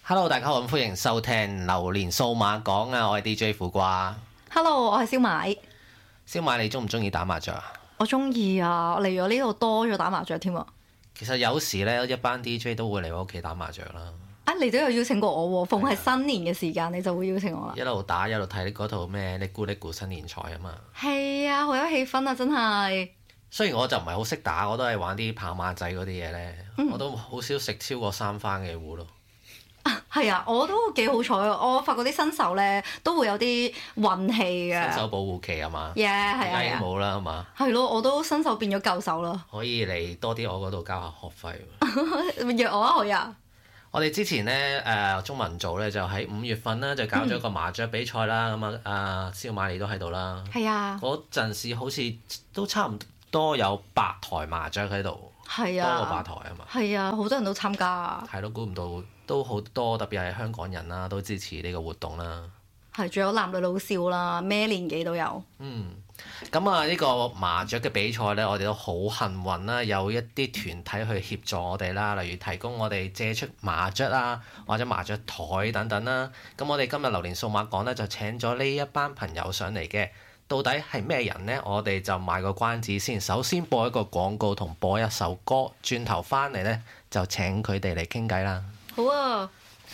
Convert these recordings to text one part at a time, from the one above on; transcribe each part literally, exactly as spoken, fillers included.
Hello， 大家好，歡迎收聽流年數碼講啊！我係 D J 苦瓜。 Hello，我係燒賣。 燒賣，你中唔中意打麻雀啊？ 我中意啊！嚟咗呢度多咗打麻雀添啊！ 其實有時咧，一班 D J 都會嚟我屋企打麻雀啦。 啊，你都有邀請過我喎，逢係新年嘅時間，你就會邀請我啦。 一路打一路睇嗰套咩《嚦咕嚦咕新年賽》啊嘛。 係啊，好有氣氛啊，真係。 雖然我就唔係好識打，我都係玩啲跑馬仔嗰啲嘢咧， 嗯、 我都好少食超過三番嘅糊咯。 係啊，我都幾好彩啊！我發覺啲新手咧都會有啲運氣嘅。 新手保護期係嘛？ 耶，係啊， 而家已經冇啦，係嘛？ 係咯，我都新手變咗舊手啦。 可以嚟多啲我嗰度交下學費。 約我啊，可以啊！ 我哋之前咧誒、呃、中文組咧就喺五月份啦，就搞咗個麻雀比賽啦。咁啊、嗯，阿燒賣你都喺度啦。 係啊。 嗰陣時好似都差唔多有八台麻雀喺度。 係啊。 多過八台啊嘛。 係啊，好多人都參加啊。 係咯，估唔到都好多，特別係香港人啦，都支持呢個活動啦。 係，仲有男女老少啦，咩年紀都有。 嗯。咁啊，呢個麻雀嘅比賽咧，我哋都好幸運啦，有一啲團體去協助我哋啦，例如提供我哋借出麻雀啊，或者麻雀台等等啦。咁我哋今日流年數碼講咧，就請咗呢一班朋友上嚟嘅，到底係咩人呢？我哋就賣個關子先，首先播一個廣告同播一首歌，轉頭翻嚟咧就請佢哋嚟傾偈啦。 好啊！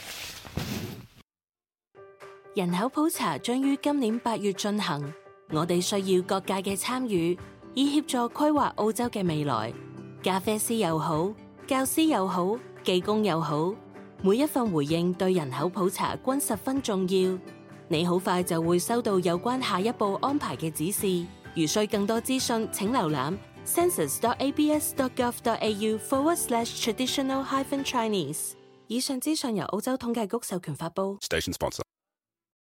人口普查將於今年八月進行。我哋需要各界嘅參與，以協助規劃澳洲嘅未來。咖啡師又好，教師又好，技工又好，每一份回應對人口普查均十分重要。你好快就會收到有關下一步安排嘅指示。如需更多資訊，請瀏覽 census dot a b s dot gov dot a u forward slash traditional hyphen Chinese。以上資訊由澳洲統計局授權發布。 Station sponsor。